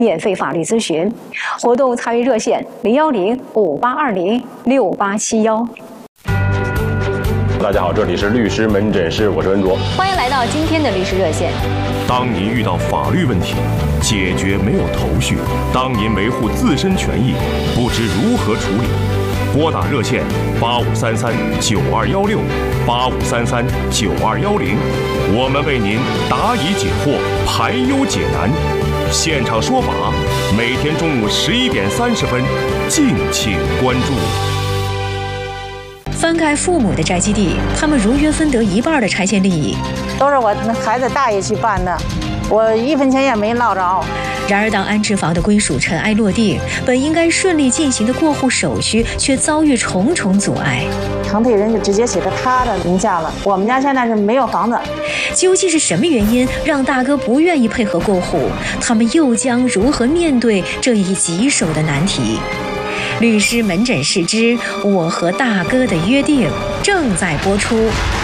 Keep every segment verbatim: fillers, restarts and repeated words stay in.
免费法律咨询。活动参与热线零幺零五八二零六八七幺。 大家好，这里是律师门诊室，我是恩卓， 欢迎来到今天的律师热线。 当您遇到法律问题，解决没有头绪；当您维护自身权益，不知如何处理，拨打热线八五三三九二幺六八五三三九二幺零，我们为您答疑解惑，排忧解难，现场说法，每天中午十一点三十分，敬请关注。 翻盖父母的宅基地，他们如约分得一半的拆迁利益， 都是我孩子大爷去办的，我一分钱也没捞着。 然而，当安置房的归属尘埃落定，本应该顺利进行的过户手续，却遭遇重重阻碍。 承兑人就直接写到他的名下了，我们家现在是没有房子。 究竟是什么原因让大哥不愿意配合过户？他们又将如何面对这一棘手的难题？律师门诊室之我和大哥的约定正在播出。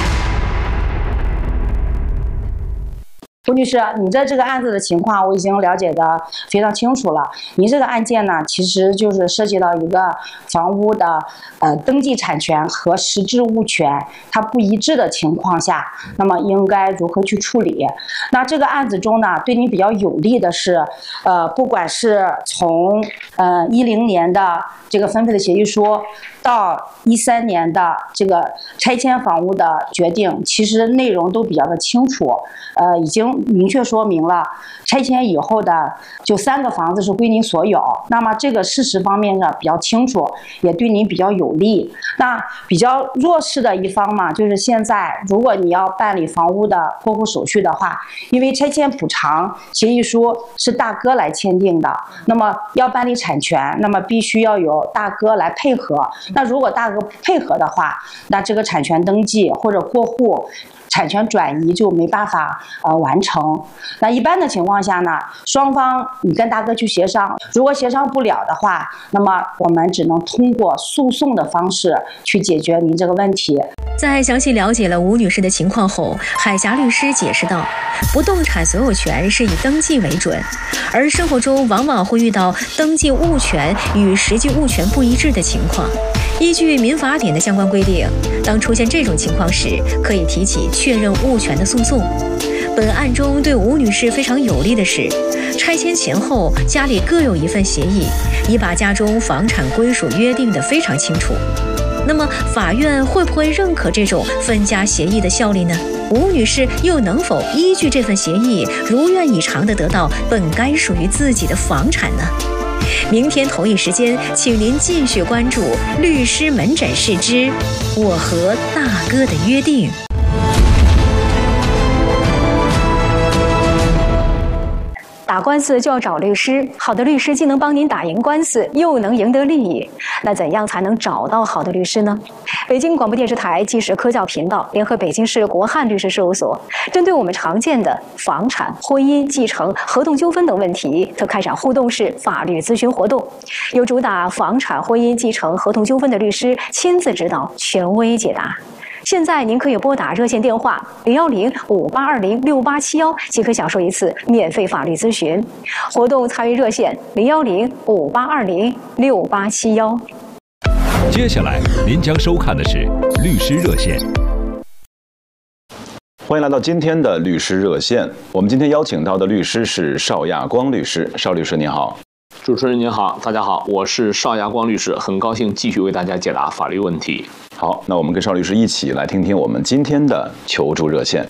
胡律师，你这这个案子的情况我已经了解的非常清楚了。你这个案件呢，其实就是涉及到一个房屋的呃登记产权和实质物权它不一致的情况下，那么应该如何去处理？那这个案子中呢，对你比较有利的是，呃，不管是从呃一零年的这个分配的协议书，到一三年的这个拆迁房屋的决定，其实内容都比较的清楚，呃，已经明确说明了拆迁以后的就三个房子是归您所有。那么这个事实方面呢比较清楚，也对您比较有利。那比较弱势的一方嘛，就是现在如果你要办理房屋的过户手续的话，因为拆迁补偿协议书是大哥来签订的，那么要办理产权，那么必须要有大哥来配合。那如果大哥不配合的话，那这个产权登记或者过户产权转移就没办法呃完成。那一般的情况下呢，双方你跟大哥去协商，如果协商不了的话，那么我们只能通过诉讼的方式去解决您这个问题。 在详细了解了吴女士的情况后，海峡律师解释道，不动产所有权是以登记为准，而生活中往往会遇到登记物权与实际物权不一致的情况。依据民法典的相关规定，当出现这种情况时，可以提起确认物权的诉讼。本案中对吴女士非常有利的是，拆迁前后家里各有一份协议，已把家中房产归属约定得非常清楚。那么法院会不会认可这种分家协议的效力呢？吴女士又能否依据这份协议如愿以偿地得到本该属于自己的房产呢？明天同一时间，请您继续关注律师门诊室之我和大哥的约定。打官司就要找律师，好的律师既能帮您打赢官司，又能赢得利益。那怎样才能找到好的律师呢？北京广播电视台纪实科教频道联合北京市国汉律师事务所，针对我们常见的房产、婚姻、继承、合同纠纷等问题，特开展互动式法律咨询活动，由主打房产、婚姻、继承、合同纠纷的律师亲自指导，权威解答。现在您可以拨打热线电话零幺零五八二零六八七幺，即可享受一次免费法律咨询。活动参与热线零幺零五八二零六八七幺。 接下来您将收看的是律师热线。 欢迎来到今天的律师热线。我们今天邀请到的律师是邵亚光律师。邵律师您好。 主持人您好，大家好，我是邵亚光律师，很高兴继续为大家解答法律问题。 好，那我们跟邵律师一起来听听我们今天的求助热线。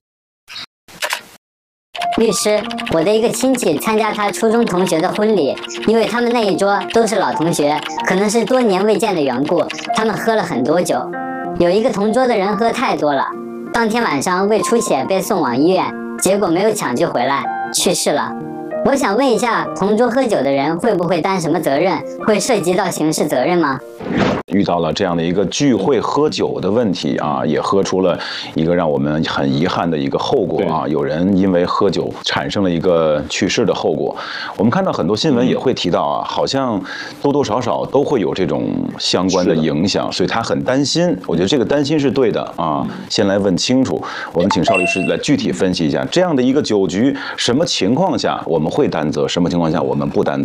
律师，我的一个亲戚参加他初中同学的婚礼，因为他们那一桌都是老同学，可能是多年未见的缘故，他们喝了很多酒。有一个同桌的人喝太多了，当天晚上胃出血被送往医院，结果没有抢救回来，去世了。我想问一下，同桌喝酒的人会不会担什么责任？会涉及到刑事责任吗？ 遇到了这样的一个聚会喝酒的问题啊，也喝出了一个让我们很遗憾的一个后果啊，有人因为喝酒产生了一个去世的后果。我们看到很多新闻也会提到啊，好像多多少少都会有这种相关的影响，所以他很担心。我觉得这个担心是对的啊，先来问清楚。我们请邵律师来具体分析一下这样的一个酒局，什么情况下我们会担责，什么情况下我们不担责。